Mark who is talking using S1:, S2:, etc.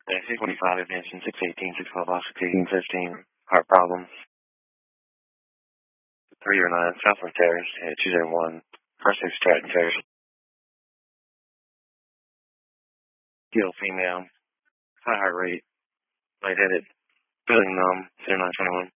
S1: 645 advancing 618, 612 off 618, 15. Heart problems. 309 Southland Terrace, 201. First 6 Stratton Terrace. Gill female. High heart rate. Lightheaded. Feeling numb. 0921.